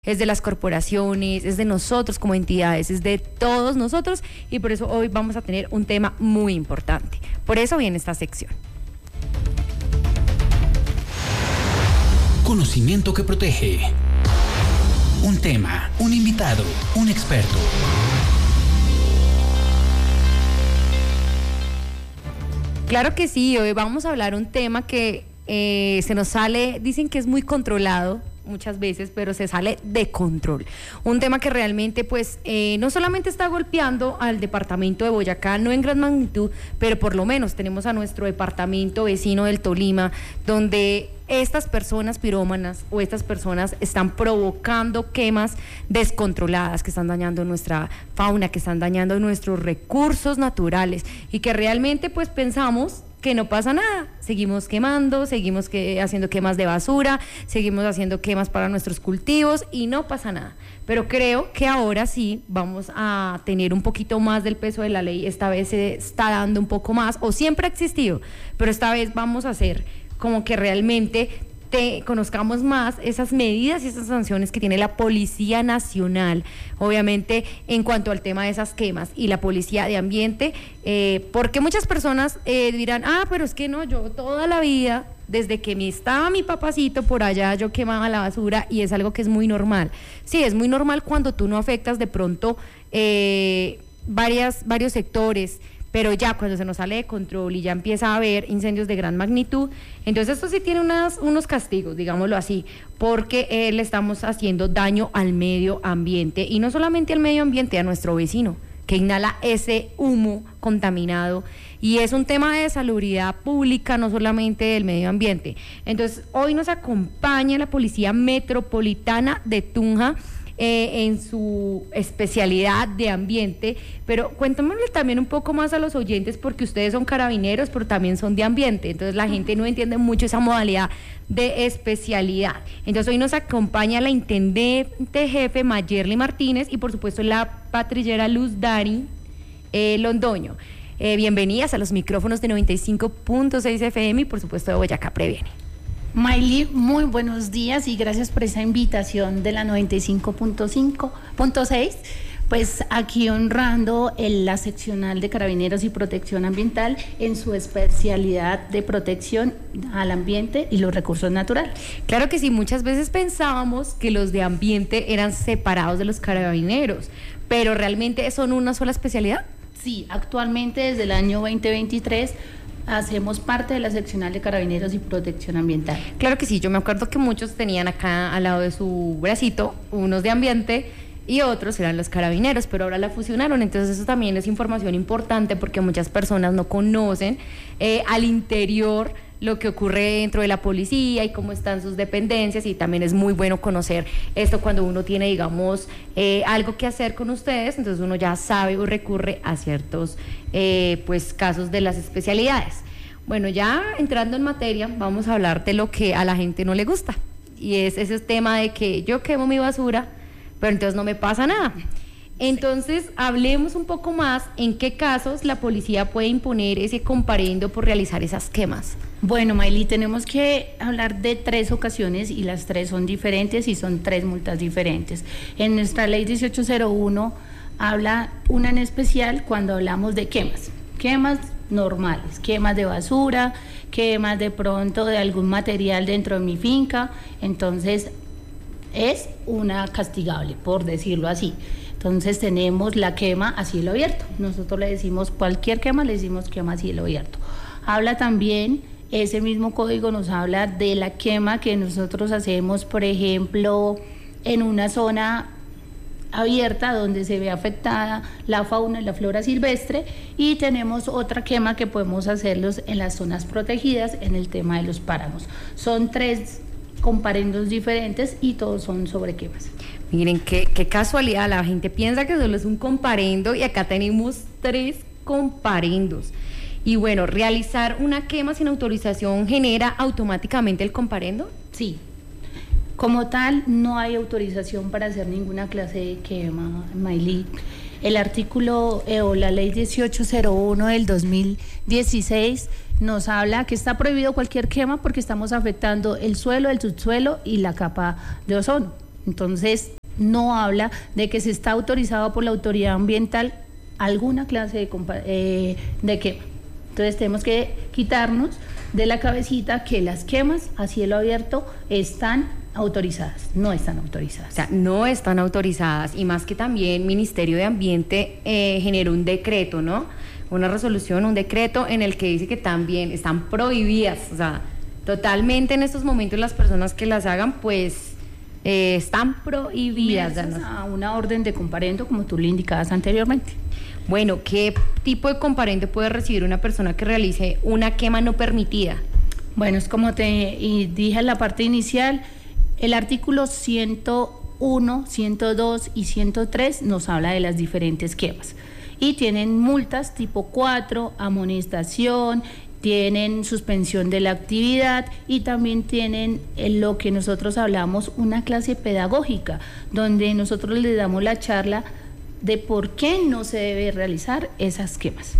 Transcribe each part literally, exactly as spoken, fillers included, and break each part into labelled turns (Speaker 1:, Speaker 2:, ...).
Speaker 1: es de las corporaciones, es de nosotros como entidades, es de todos nosotros, y por eso hoy vamos a tener un tema muy importante. Por eso viene esta sección.
Speaker 2: Conocimiento que protege. Un tema, un invitado, un experto.
Speaker 1: Claro que sí, hoy vamos a hablar un tema que eh, se nos sale, dicen que es muy controlado muchas veces, pero se sale de control. Un tema que realmente pues eh, no solamente está golpeando al departamento de Boyacá, no en gran magnitud, pero por lo menos tenemos a nuestro departamento vecino del Tolima, donde estas personas pirómanas o estas personas están provocando quemas descontroladas que están dañando nuestra fauna, que están dañando nuestros recursos naturales y que realmente pues pensamos que no pasa nada, seguimos quemando, seguimos que, haciendo quemas de basura, seguimos haciendo quemas para nuestros cultivos y no pasa nada. Pero creo que ahora sí vamos a tener un poquito más del peso de la ley, esta vez se está dando un poco más, o siempre ha existido, pero esta vez vamos a hacer como que realmente te conozcamos más esas medidas y esas sanciones que tiene la Policía Nacional, obviamente en cuanto al tema de esas quemas, y la Policía de Ambiente, eh, porque muchas personas eh, dirán, ah, pero es que no, yo toda la vida, desde que mi, estaba mi papacito por allá, yo quemaba la basura, y es algo que es muy normal. Sí, es muy normal cuando tú no afectas de pronto eh, varias, varios sectores, pero ya cuando se nos sale de control y ya empieza a haber incendios de gran magnitud, entonces esto sí tiene unas, unos castigos, digámoslo así, porque eh, le estamos haciendo daño al medio ambiente, y no solamente al medio ambiente, a nuestro vecino, que inhala ese humo contaminado, y es un tema de salubridad pública, no solamente del medio ambiente. Entonces, hoy nos acompaña la Policía Metropolitana de Tunja, Eh, en su especialidad de ambiente, pero cuéntamelo también un poco más a los oyentes, porque ustedes son carabineros, pero también son de ambiente, entonces la gente no entiende mucho esa modalidad de especialidad. Entonces hoy nos acompaña la intendente jefe Mayerly Martínez y por supuesto la patrillera Luz Dari eh, Londoño. Eh, bienvenidas a los micrófonos de noventa y cinco punto seis F M y por supuesto de Boyacá Previene.
Speaker 3: Mayli, muy buenos días y gracias por esa invitación de la noventa y cinco punto seis. Pues aquí honrando el, la seccional de Carabineros y Protección Ambiental en su especialidad de protección al ambiente y los recursos naturales.
Speaker 1: Claro que sí, muchas veces pensábamos que los de ambiente eran separados de los carabineros, pero ¿realmente son una sola especialidad?
Speaker 3: Sí, actualmente desde el año veinte veintitrés hacemos parte de la seccional de Carabineros y Protección Ambiental.
Speaker 1: Claro que sí, yo me acuerdo que muchos tenían acá al lado de su bracito unos de ambiente y otros eran los carabineros, pero ahora la fusionaron, entonces eso también es información importante porque muchas personas no conocen eh, al interior lo que ocurre dentro de la policía y cómo están sus dependencias, y también es muy bueno conocer esto cuando uno tiene, digamos, eh, algo que hacer con ustedes, entonces uno ya sabe o recurre a ciertos eh, pues casos de las especialidades. Bueno, ya entrando en materia, vamos a hablar de lo que a la gente no le gusta, y es ese tema de que yo quemo mi basura, pero entonces no me pasa nada. Entonces, hablemos un poco más en qué casos la policía puede imponer ese comparendo por realizar esas quemas.
Speaker 3: Bueno, Mayli, tenemos que hablar de tres ocasiones y las tres son diferentes y son tres multas diferentes. En nuestra ley dieciocho cero uno habla una en especial cuando hablamos de quemas, quemas normales, quemas de basura, quemas de pronto de algún material dentro de mi finca, entonces es una castigable, por decirlo así. Entonces tenemos la quema a cielo abierto, nosotros le decimos cualquier quema, le decimos quema a cielo abierto. Habla también, ese mismo código nos habla de la quema que nosotros hacemos, por ejemplo, en una zona abierta donde se ve afectada la fauna y la flora silvestre, y tenemos otra quema que podemos hacerlos en las zonas protegidas en el tema de los páramos. Son tres comparendos diferentes y todos son sobre quemas.
Speaker 1: Miren, qué, qué casualidad, la gente piensa que solo es un comparendo y acá tenemos tres comparendos. Y bueno, ¿realizar una quema sin autorización genera automáticamente el comparendo?
Speaker 3: Sí. Como tal, no hay autorización para hacer ninguna clase de quema, Mayli. El artículo eh, o la ley dieciocho cero uno del dos mil dieciséis nos habla que está prohibido cualquier quema porque estamos afectando el suelo, el subsuelo y la capa de ozono. Entonces, no habla de que se está autorizado por la autoridad ambiental alguna clase de, eh, de quema. Entonces tenemos que quitarnos de la cabecita que las quemas a cielo abierto están autorizadas, no están autorizadas.
Speaker 1: O sea, no están autorizadas, y más que también Ministerio de Ambiente eh, generó un decreto, ¿no? Una resolución, un decreto en el que dice que también están prohibidas, o sea, totalmente en estos momentos las personas que las hagan, pues eh, están prohibidas.
Speaker 3: A una orden de comparendo, como tú le indicabas anteriormente.
Speaker 1: Bueno, ¿qué tipo de comparendo puede recibir una persona que realice una quema no permitida?
Speaker 3: Bueno, es como te dije en la parte inicial, el artículo ciento uno, ciento dos y ciento tres nos habla de las diferentes quemas y tienen multas tipo cuatro, amonestación, tienen suspensión de la actividad y también tienen lo que nosotros hablamos, una clase pedagógica, donde nosotros les damos la charla de por qué no se debe realizar esas quemas.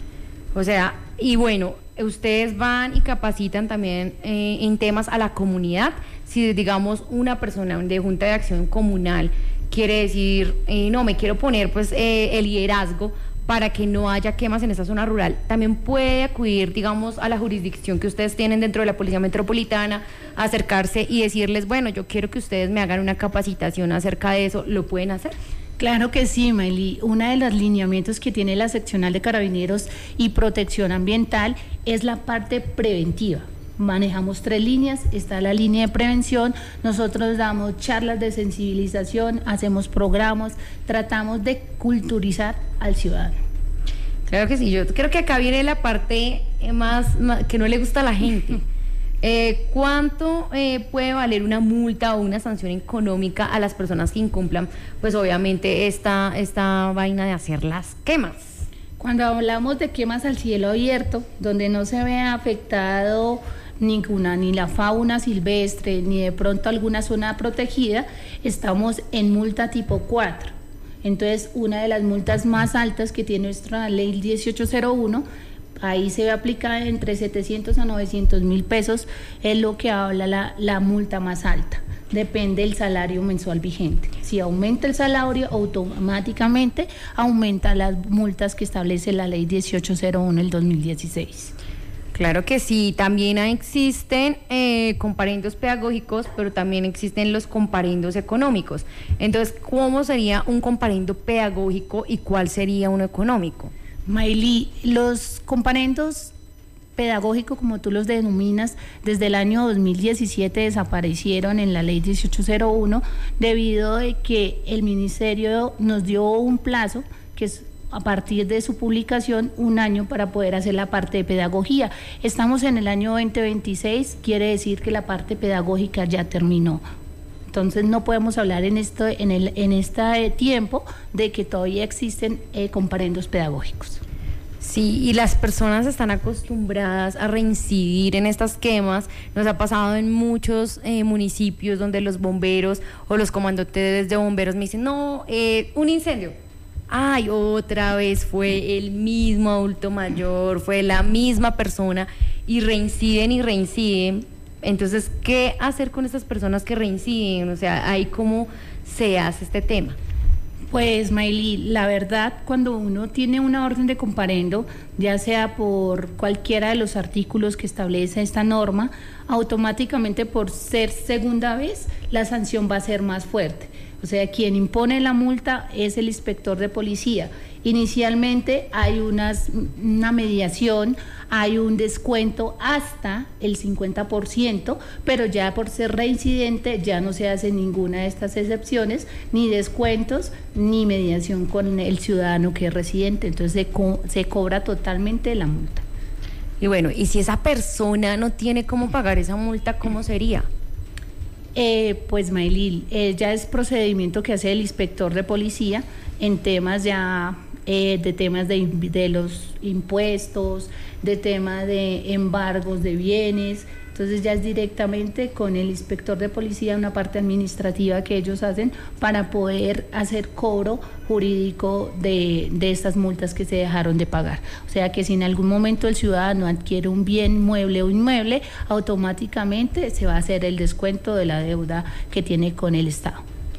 Speaker 1: O sea, y bueno, ustedes van y capacitan también eh, en temas a la comunidad. Si digamos una persona de Junta de Acción Comunal quiere decir, eh, no, me quiero poner pues eh, el liderazgo para que no haya quemas en esa zona rural, también puede acudir, digamos, a la jurisdicción que ustedes tienen dentro de la Policía Metropolitana, acercarse y decirles, bueno, yo quiero que ustedes me hagan una capacitación acerca de eso. ¿Lo pueden hacer?
Speaker 3: Claro que sí, Mayli. Uno de los lineamientos que tiene la seccional de Carabineros y Protección Ambiental es la parte preventiva. Manejamos tres líneas, está la línea de prevención, nosotros damos charlas de sensibilización, hacemos programas, tratamos de culturizar al ciudadano.
Speaker 1: Claro que sí, yo creo que acá viene la parte más, más que no le gusta a la gente. Eh, ¿Cuánto eh, puede valer una multa o una sanción económica a las personas que incumplan, pues obviamente esta, esta vaina de hacer las quemas?
Speaker 3: Cuando hablamos de quemas al cielo abierto, donde no se ve afectado ninguna, ni la fauna silvestre, ni de pronto alguna zona protegida, estamos en multa tipo cuatro. Entonces, una de las multas más altas que tiene nuestra ley dieciocho cero uno, ahí se ve aplicada entre setecientos a novecientos mil pesos, es lo que habla la, la multa más alta. Depende del salario mensual vigente. Si aumenta el salario, automáticamente aumenta las multas que establece la ley dieciocho cero uno del dos mil dieciséis.
Speaker 1: Claro que sí, también existen eh, comparendos pedagógicos, pero también existen los comparendos económicos. Entonces, ¿cómo sería un comparendo pedagógico y cuál sería uno económico?
Speaker 3: Mayli, los comparendos pedagógicos, como tú los denominas, desde el año dos mil diecisiete desaparecieron en la ley dieciocho cero uno debido a que el ministerio nos dio un plazo que es a partir de su publicación, un año para poder hacer la parte de pedagogía. Estamos en el año veinte veintiséis, quiere decir que la parte pedagógica ya terminó. Entonces no podemos hablar en esto, en el, en este tiempo de que todavía existen eh, comparendos pedagógicos.
Speaker 1: Sí, y las personas están acostumbradas a reincidir en estas quemas. Nos ha pasado en muchos eh, municipios donde los bomberos o los comandantes de bomberos me dicen, no, eh, un incendio. Ay, otra vez fue el mismo adulto mayor, fue la misma persona, y reinciden y reinciden. Entonces, ¿qué hacer con estas personas que reinciden? O sea, ahí cómo se hace este tema.
Speaker 3: Pues, Mayli, la verdad, cuando uno tiene una orden de comparendo, ya sea por cualquiera de los artículos que establece esta norma, automáticamente por ser segunda vez, la sanción va a ser más fuerte. O sea, quien impone la multa es el inspector de policía. Inicialmente hay unas, una mediación, hay un descuento hasta el cincuenta por ciento, pero ya por ser reincidente ya no se hace ninguna de estas excepciones, ni descuentos, ni mediación con el ciudadano que es residente. Entonces se, co- se cobra totalmente la multa.
Speaker 1: Y bueno, y si esa persona no tiene cómo pagar esa multa, ¿cómo sería?
Speaker 3: Eh, pues Mayli, eh, ya es procedimiento que hace el inspector de policía en temas ya eh, de temas de, de los impuestos, de temas de embargos de bienes. Entonces ya es directamente con el inspector de policía, una parte administrativa que ellos hacen para poder hacer cobro jurídico de, de estas multas que se dejaron de pagar. O sea que si en algún momento el ciudadano adquiere un bien mueble o inmueble, automáticamente se va a hacer el descuento de la deuda que tiene con el Estado.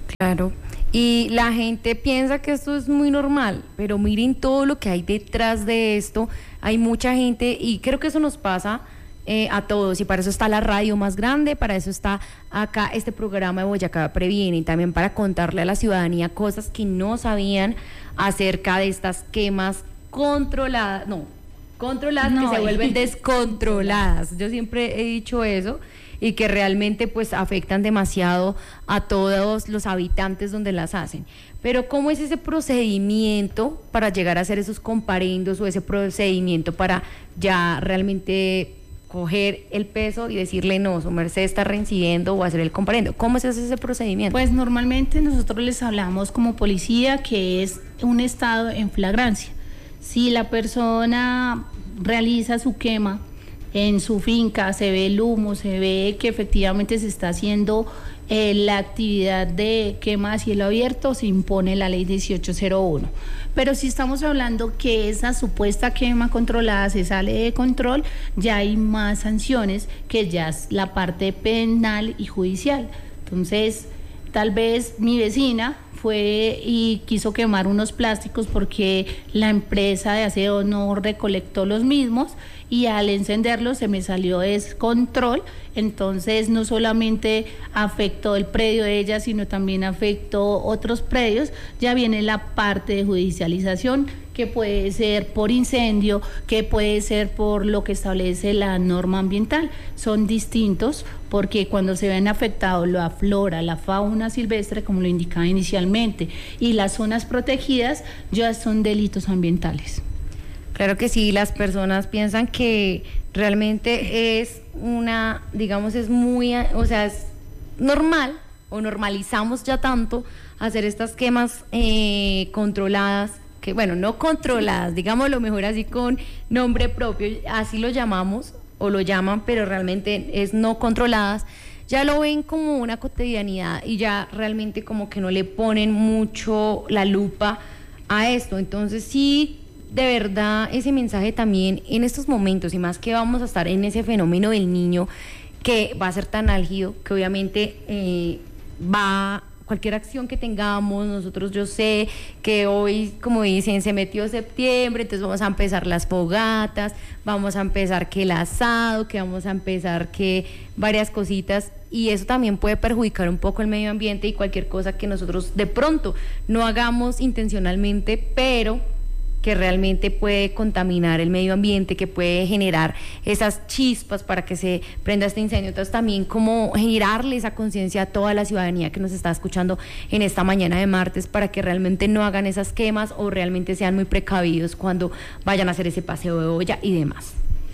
Speaker 1: Claro, y la gente piensa que esto es muy normal, pero miren todo lo que hay detrás de esto. Hay mucha gente y creo que eso nos pasa eh, a todos, y para eso está la radio más grande, para eso está acá este programa de Boyacá Previene, y también para contarle a la ciudadanía cosas que no sabían acerca de estas quemas controladas, no, controladas no, que se vuelven descontroladas. Yo siempre he dicho eso, y que realmente pues afectan demasiado a todos los habitantes donde las hacen. Pero ¿cómo es ese procedimiento para llegar a hacer esos comparendos, o ese procedimiento para ya realmente coger el peso y decirle no, su merced está reincidiendo, o hacer el comparendo? ¿Cómo es ese procedimiento?
Speaker 3: Pues normalmente nosotros les hablamos como policía que es un estado en flagrancia. Si la persona realiza su quema en su finca, se ve el humo, se ve que efectivamente se está haciendo eh, la actividad de quema a cielo abierto, se impone la ley dieciocho cero uno. Pero si estamos hablando que esa supuesta quema controlada se sale de control, ya hay más sanciones, que ya es la parte penal y judicial. Entonces, tal vez mi vecina fue y quiso quemar unos plásticos porque la empresa de aseo no recolectó los mismos, y al encenderlos se me salió descontrol. Entonces no solamente afectó el predio de ella, sino también afectó otros predios. Ya viene la parte de judicialización, que puede ser por incendio, que puede ser por lo que establece la norma ambiental. Son distintos, porque cuando se ven afectados la flora, la fauna silvestre, como lo indicaba inicialmente, y las zonas protegidas, ya son delitos ambientales.
Speaker 1: Claro que sí, las personas piensan que realmente es una, digamos, es muy, o sea, es normal, o normalizamos ya tanto hacer estas quemas eh, controladas, que bueno, no controladas, digámoslo mejor así con nombre propio, así lo llamamos, o lo llaman, pero realmente es no controladas. Ya lo ven como una cotidianidad, y ya realmente como que no le ponen mucho la lupa a esto. Entonces sí, de verdad, ese mensaje también en estos momentos, y más que vamos a estar en ese fenómeno del niño, que va a ser tan álgido, que obviamente eh, va, cualquier acción que tengamos, nosotros, yo sé que hoy, como dicen, se metió septiembre, entonces vamos a empezar las fogatas, vamos a empezar que el asado, que vamos a empezar que varias cositas, y eso también puede perjudicar un poco el medio ambiente, y cualquier cosa que nosotros de pronto no hagamos intencionalmente, pero que realmente puede contaminar el medio ambiente, que puede generar esas chispas para que se prenda este incendio. Entonces también como generarle esa conciencia a toda la ciudadanía que nos está escuchando en esta mañana de martes, para que realmente no hagan esas quemas, o realmente sean muy precavidos cuando vayan a hacer ese paseo de olla y demás.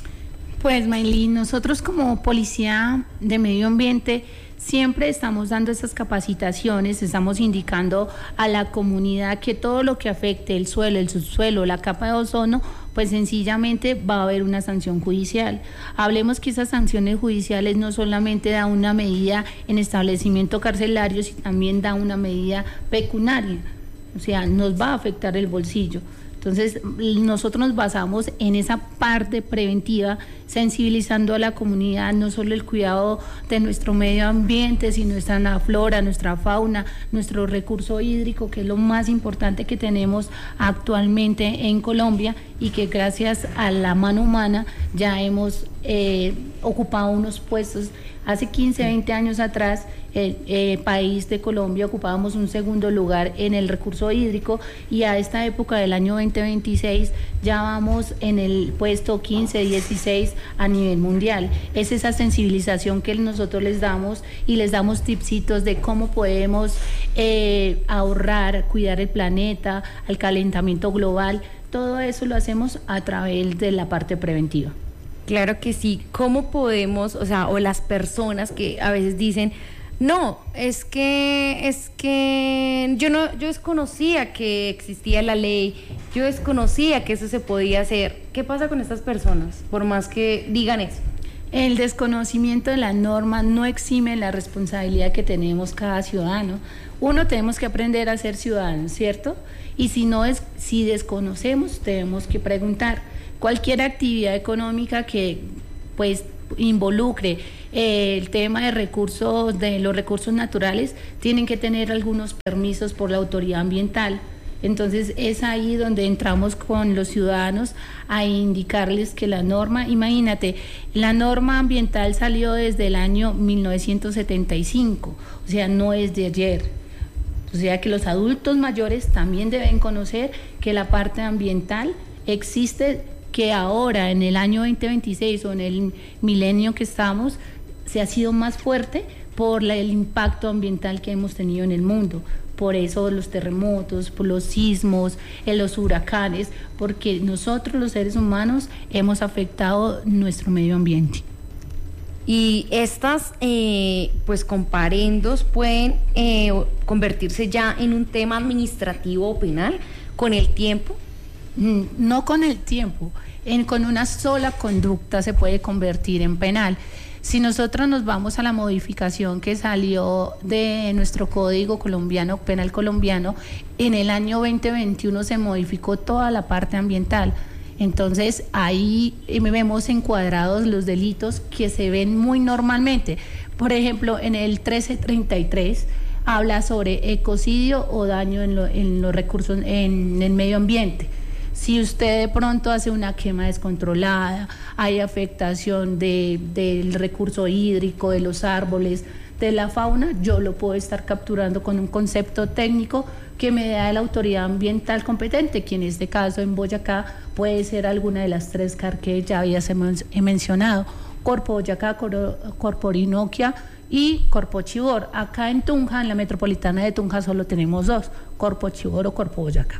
Speaker 3: Pues Maylin, nosotros como Policía de Medio Ambiente siempre estamos dando esas capacitaciones, estamos indicando a la comunidad que todo lo que afecte el suelo, el subsuelo, la capa de ozono, pues sencillamente va a haber una sanción judicial. Hablemos que esas sanciones judiciales no solamente da una medida en establecimiento carcelario, sino también da una medida pecuniaria, o sea, nos va a afectar el bolsillo. Entonces, nosotros nos basamos en esa parte preventiva, sensibilizando a la comunidad, no solo el cuidado de nuestro medio ambiente, sino nuestra flora, nuestra fauna, nuestro recurso hídrico, que es lo más importante que tenemos actualmente en Colombia, y que gracias a la mano humana ya hemos eh, ocupado unos puestos. Hace quince, veinte años atrás, el eh, país de Colombia ocupábamos un segundo lugar en el recurso hídrico, y a esta época del año veinte veintiséis ya vamos en el puesto quince, dieciséis a nivel mundial. Es esa sensibilización que nosotros les damos, y les damos tipsitos de cómo podemos eh, ahorrar, cuidar el planeta, al calentamiento global. Todo eso lo hacemos a través de la parte preventiva.
Speaker 1: Claro que sí. ¿Cómo podemos, o sea, o las personas que a veces dicen, no, es que, es que yo no, yo desconocía que existía la ley, yo desconocía que eso se podía hacer? ¿Qué pasa con estas personas, por más que digan eso?
Speaker 3: El desconocimiento de la norma no exime la responsabilidad que tenemos cada ciudadano. Uno, tenemos que aprender a ser ciudadanos, ¿cierto? Y si no es, si desconocemos, tenemos que preguntar. Cualquier actividad económica que pues involucre Eh, el tema de recursos, de los recursos naturales, tienen que tener algunos permisos por la autoridad ambiental. Entonces es ahí donde entramos con los ciudadanos a indicarles que la norma, imagínate, la norma ambiental salió desde el año mil novecientos setenta y cinco, o sea, no es de ayer. O sea que los adultos mayores también deben conocer que la parte ambiental existe, que ahora en el año veinte veintiséis o en el milenio que estamos, se ha sido más fuerte por la, el impacto ambiental que hemos tenido en el mundo. Por eso los terremotos, por los sismos, en los huracanes, porque nosotros los seres humanos hemos afectado nuestro medio ambiente.
Speaker 1: Y estas eh, pues comparendos pueden eh, convertirse ya en un tema administrativo o penal con el tiempo.
Speaker 3: No con el tiempo, en, con una sola conducta se puede convertir en penal. Si nosotros nos vamos a la modificación que salió de nuestro Código Colombiano, Penal Colombiano, en el año veinte veintiuno se modificó toda la parte ambiental. Entonces ahí vemos encuadrados los delitos que se ven muy normalmente. Por ejemplo, en el trece treinta y tres habla sobre ecocidio o daño en, lo, en los recursos, en el medio ambiente. Si usted de pronto hace una quema descontrolada, hay afectación de, del recurso hídrico, de los árboles, de la fauna, yo lo puedo estar capturando con un concepto técnico que me da la autoridad ambiental competente, que en este caso en Boyacá puede ser alguna de las tres C A R que ya había he mencionado, Corpo Boyacá, Corpo Orinoquia y Corpo Chivor. Acá en Tunja, en la metropolitana de Tunja, solo tenemos dos, Corpo Chivor o Corpo Boyacá.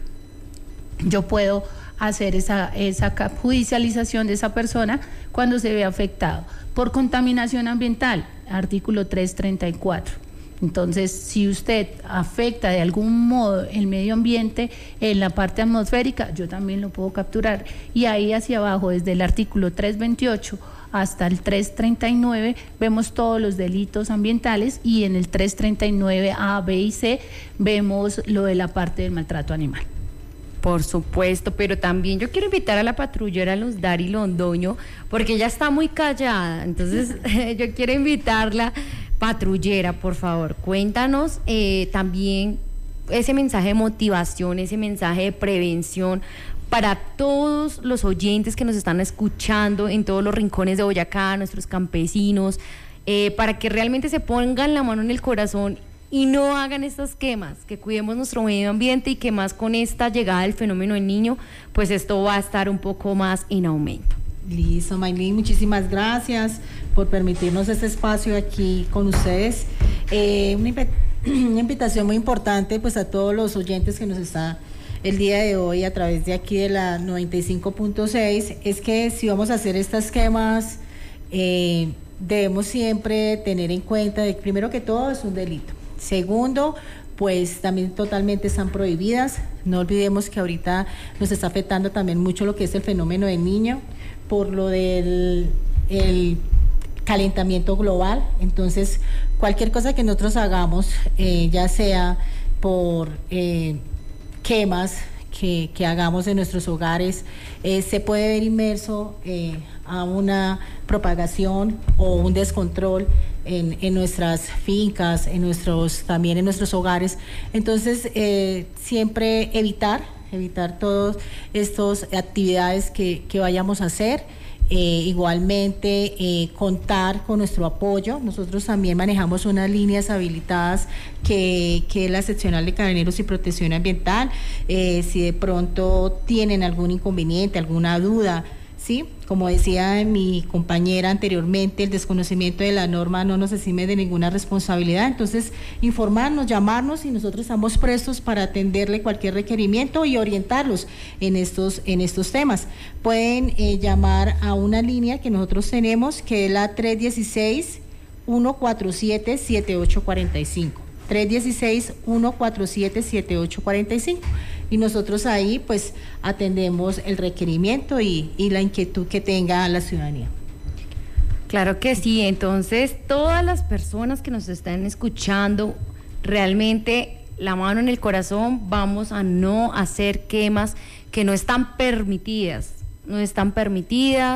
Speaker 3: Yo puedo hacer esa, esa judicialización de esa persona cuando se ve afectado por contaminación ambiental, artículo trescientos treinta y cuatro. Entonces, si usted afecta de algún modo el medio ambiente en la parte atmosférica, yo también lo puedo capturar. Y ahí hacia abajo, desde el artículo trescientos veintiocho hasta el trescientos treinta y nueve, vemos todos los delitos ambientales, y en el trescientos treinta y nueve A, B y C vemos lo de la parte del maltrato animal.
Speaker 1: Por supuesto, pero también yo quiero invitar a la patrullera Luz Dari Londoño, porque ella está muy callada, entonces yo quiero invitarla. Patrullera, por favor, cuéntanos eh, también ese mensaje de motivación, ese mensaje de prevención para todos los oyentes que nos están escuchando en todos los rincones de Boyacá, nuestros campesinos, eh, para que realmente se pongan la mano en el corazón y no hagan estas quemas, que cuidemos nuestro medio ambiente, y que más con esta llegada del fenómeno del Niño, pues esto va a estar un poco más en aumento.
Speaker 4: Listo, Maylin, muchísimas gracias por permitirnos este espacio aquí con ustedes. Eh, una, inv- una invitación muy importante pues a todos los oyentes que nos están el día de hoy a través de aquí de la noventa y cinco punto seis, es que si vamos a hacer estas quemas, eh, debemos siempre tener en cuenta de que primero que todo es un delito. Segundo, pues también totalmente están prohibidas. No olvidemos que ahorita nos está afectando también mucho lo que es el fenómeno del Niño, por lo del el calentamiento global. Entonces, cualquier cosa que nosotros hagamos, eh, ya sea por eh, quemas que, que hagamos en nuestros hogares, eh, se puede ver inmerso eh, a una propagación o un descontrol En, en nuestras fincas, en nuestros, también en nuestros hogares. Entonces, eh, siempre evitar, evitar todas estas actividades que, que vayamos a hacer. Eh, igualmente, eh, contar con nuestro apoyo. Nosotros también manejamos unas líneas habilitadas que, que es la seccional de Carabineros y Protección Ambiental. Eh, si de pronto tienen algún inconveniente, alguna duda, ¿sí? Como decía mi compañera anteriormente, el desconocimiento de la norma no nos exime de ninguna responsabilidad. Entonces, informarnos, llamarnos, y nosotros estamos prestos para atenderle cualquier requerimiento y orientarlos en estos, en estos temas. Pueden eh, llamar a una línea que nosotros tenemos, que es la tres uno seis, uno cuatro siete, siete ocho cuatro cinco. tres uno seis, uno cuatro siete, siete ocho cuatro cinco. Y nosotros ahí pues atendemos el requerimiento y, y la inquietud que tenga la ciudadanía.
Speaker 1: Claro que sí. Entonces, todas las personas que nos están escuchando, realmente la mano en el corazón, vamos a no hacer quemas que no están permitidas, no están permitidas.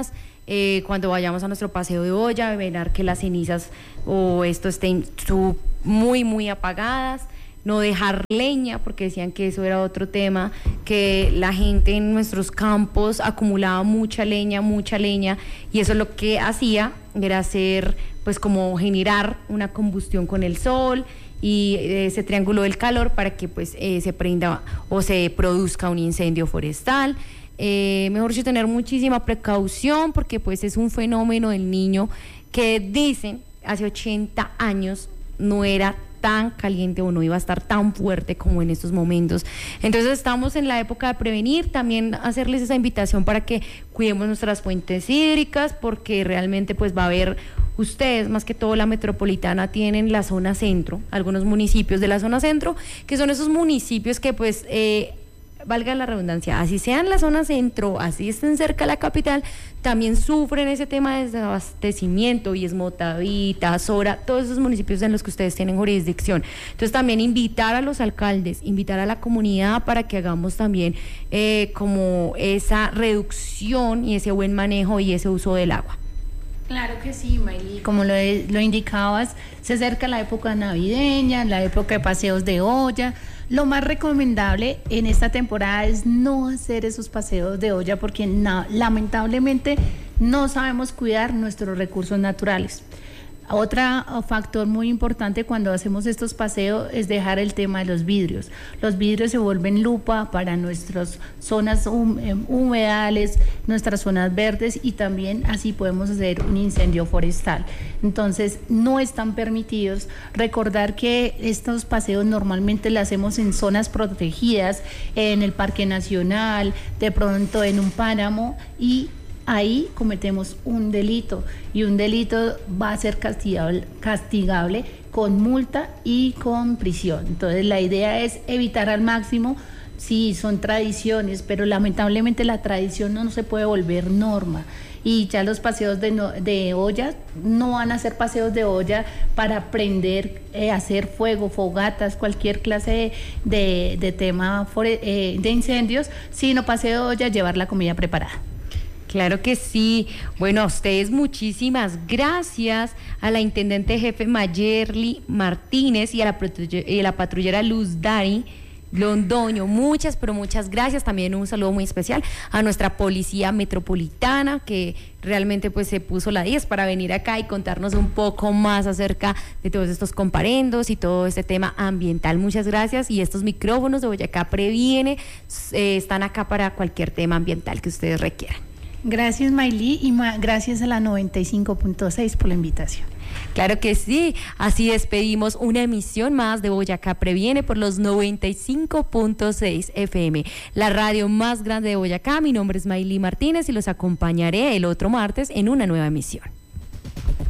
Speaker 1: eh, cuando vayamos a nuestro paseo de olla, velar que las cenizas o esto estén su, muy, muy apagadas. No dejar leña, porque decían que eso era otro tema, que la gente en nuestros campos acumulaba mucha leña, mucha leña, y eso lo que hacía era hacer, pues como generar una combustión con el sol y ese triángulo del calor para que pues eh, se prenda o se produzca un incendio forestal. Eh, mejor dicho, tener muchísima precaución, porque pues es un fenómeno del niño que dicen hace ochenta años no era tan caliente o no iba a estar tan fuerte como en estos momentos. Entonces estamos en la época de prevenir, también hacerles esa invitación para que cuidemos nuestras fuentes hídricas, porque realmente pues va a haber, ustedes más que todo la metropolitana tienen la zona centro, algunos municipios de la zona centro, que son esos municipios que pues eh, valga la redundancia, así sean la zona centro, así estén cerca de la capital, también sufren ese tema de desabastecimiento, y es Motavita, Sora, todos esos municipios en los que ustedes tienen jurisdicción. Entonces también invitar a los alcaldes, invitar a la comunidad para que hagamos también eh, como esa reducción y ese buen manejo y ese uso del agua.
Speaker 3: Claro que sí, Mayli. Como lo, lo indicabas, se acerca la época navideña, la época de paseos de olla. Lo más recomendable en esta temporada es no hacer esos paseos de olla, porque na, lamentablemente no sabemos cuidar nuestros recursos naturales. Otro factor muy importante cuando hacemos estos paseos es dejar el tema de los vidrios. Los vidrios se vuelven lupa para nuestras zonas humedales, nuestras zonas verdes, y también así podemos hacer un incendio forestal. Entonces no están permitidos. Recordar que estos paseos normalmente los hacemos en zonas protegidas, en el Parque Nacional, de pronto en un páramo, y ahí cometemos un delito, y un delito va a ser castigable, castigable con multa y con prisión. Entonces la idea es evitar al máximo. Sí, son tradiciones, pero lamentablemente la tradición no se puede volver norma, y ya los paseos de, no, de olla no van a ser paseos de olla para prender, eh, hacer fuego, fogatas, cualquier clase de, de, de tema fore, eh, de incendios, sino paseo de olla, llevar la comida preparada.
Speaker 1: Claro que sí. Bueno, a ustedes muchísimas gracias, a la intendente jefe Mayerly Martínez y a la, y a la patrullera Luz Dari Londoño, muchas, pero muchas gracias. También un saludo muy especial a nuestra policía metropolitana, que realmente pues se puso la diez para venir acá y contarnos un poco más acerca de todos estos comparendos y todo este tema ambiental. Muchas gracias, y estos micrófonos de Boyacá Previene eh, están acá para cualquier tema ambiental que ustedes requieran.
Speaker 3: Gracias, Mayli, y ma- gracias a la noventa y cinco punto seis por la invitación.
Speaker 1: Claro que sí, así despedimos una emisión más de Boyacá Previene por los noventa y cinco punto seis F M, la radio más grande de Boyacá. Mi nombre es Mayli Martínez y los acompañaré el otro martes en una nueva emisión.